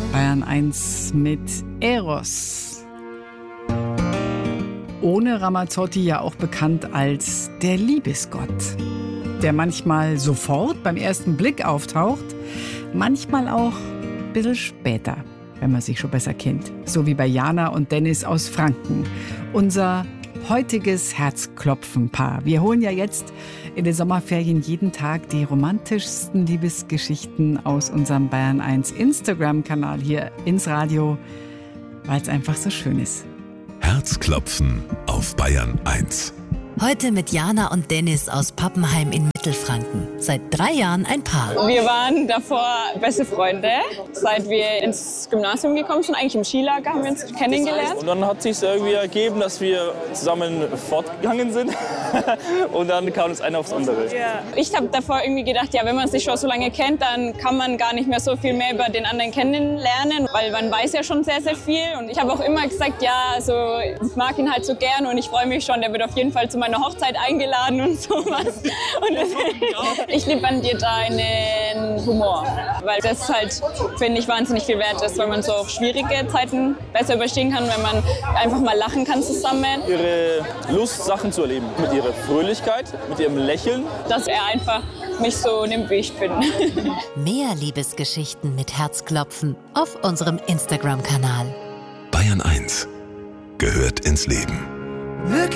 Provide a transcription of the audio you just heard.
Bayern 1 mit Eros. Ohne Ramazzotti ja auch bekannt als der Liebesgott, der manchmal sofort beim ersten Blick auftaucht, manchmal auch ein bisschen später, wenn man sich schon besser kennt. So wie bei Jana und Dennis aus Franken. Unser heutiges Herzklopfenpaar. Wir holen ja jetzt in den Sommerferien jeden Tag die romantischsten Liebesgeschichten aus unserem Bayern 1 Instagram-Kanal hier ins Radio, weil es einfach so schön ist. Herzklopfen auf Bayern 1. Heute mit Jana und Dennis aus Pappenheim in Mittelfranken. Seit 3 Jahren ein Paar. Wir waren davor beste Freunde, seit wir ins Gymnasium gekommen sind. Eigentlich im Skilager haben wir uns kennengelernt. Und dann hat es sich irgendwie ergeben, dass wir zusammen fortgegangen sind. Und dann kam das eine aufs andere. Ja. Ich habe davor irgendwie gedacht, ja, wenn man sich schon so lange kennt, dann kann man gar nicht mehr so viel mehr über den anderen kennenlernen, weil man weiß ja schon sehr, sehr viel. Und ich habe auch immer gesagt, ja, also ich mag ihn halt so gern und ich freue mich schon, der wird auf jeden Fall zu meiner Hochzeit eingeladen und sowas. Und ich liebe an dir deinen Humor, weil das halt, finde ich, wahnsinnig viel wert ist, weil man so auch schwierige Zeiten besser überstehen kann, wenn man einfach mal lachen kann zusammen. Ihre Lust, Sachen zu erleben, mit ihrer Fröhlichkeit, mit ihrem Lächeln. Dass er einfach mich so nimmt, wie ich bin. Mehr Liebesgeschichten mit Herzklopfen auf unserem Instagram-Kanal. Bayern 1 gehört ins Leben.